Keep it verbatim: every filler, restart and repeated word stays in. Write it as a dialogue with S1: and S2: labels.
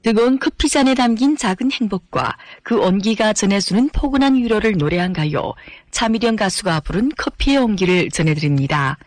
S1: 뜨거운 커피잔에 담긴 작은 행복과 그 온기가 전해주는 포근한 위로를 노래한 가요. 차미령 가수가 부른 커피의 온기를 전해드립니다.